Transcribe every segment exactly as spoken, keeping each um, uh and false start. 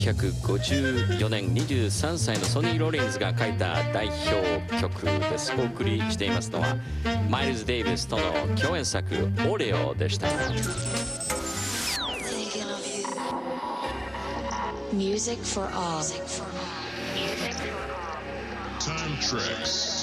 せんきゅうひゃくごじゅうよねんにじゅうさんさいのソニー・ロリンズが書いた代表曲です。お送りしていますのはマイルズ・デイビスとの共演作「オレオ」でした。 Music for all. Time Tracks.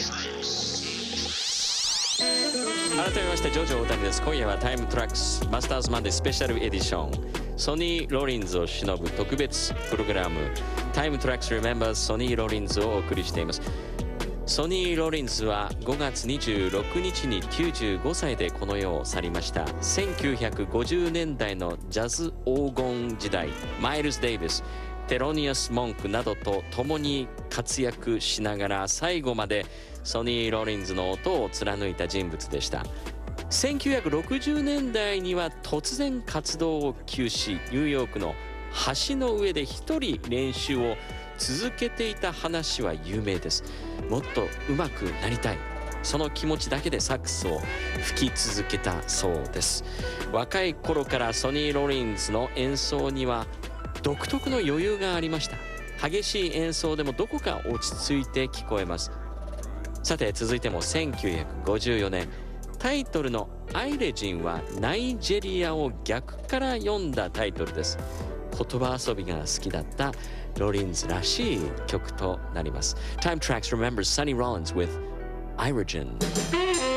改めましてジョジョ大谷です。今夜はタイムトラックスマスターズマンデースペシャルエディション、ソニー・ロリンズを偲ぶ特別プログラムタイムトラックス Remembers ソニー・ロリンズをお送りしています。ソニー・ロリンズはごがつにじゅうろくにちにきゅうじゅうごさいでこの世を去りました。せんきゅうひゃくごじゅうねんだいのジャズ黄金時代、マイルズ・デイビス、テロニアス・モンクなどと共に活躍しながら最後までソニー・ロリンズの音を貫いた人物でした。せんきゅうひゃくろくじゅうねんだいには突然活動を休止、ニューヨークの橋の上で一人練習を続けていた話は有名です。もっと上手くなりたい、その気持ちだけでサックスを吹き続けたそうです。若い頃からソニー・ロリンズの演奏には独特の余裕がありました。激しい演奏でもどこか落ち着いて聞こえます。さて続いてもせんきゅうひゃくごじゅうよねん、タイトルのアイレジンはナイジェリアを逆から読んだタイトルです。言葉遊びが好きだったロリンズらしい曲となります。Time Tracks remembers Sonny Rollins with Irigen.